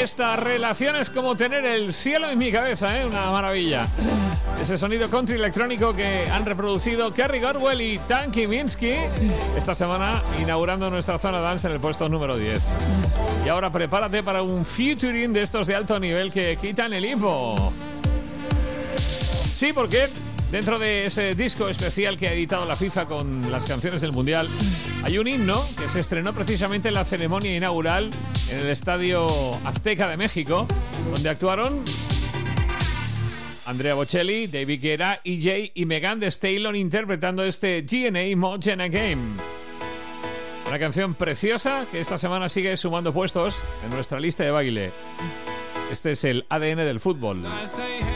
Esta relación es como tener el cielo en mi cabeza, ¿eh? Una maravilla. Ese sonido country electrónico que han reproducido Kerry Godwell y Tanky Minsky esta semana, inaugurando nuestra zona dance en el puesto número 10. Y ahora prepárate para un featuring de estos de alto nivel que quitan el hipo. Sí, porque dentro de ese disco especial que ha editado la FIFA con las canciones del Mundial, hay un himno que se estrenó precisamente en la ceremonia inaugural en el Estadio Azteca de México, donde actuaron Andrea Bocelli, David Guetta, EJ y Megan Thee Stallion interpretando este GNA More Than a Game. Una canción preciosa que esta semana sigue sumando puestos en nuestra lista de baile. Este es el ADN del fútbol.